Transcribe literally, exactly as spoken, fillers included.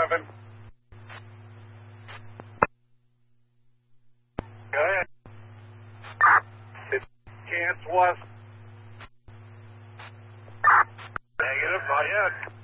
eleven. Go ahead. It's chance was. Negative, not yet.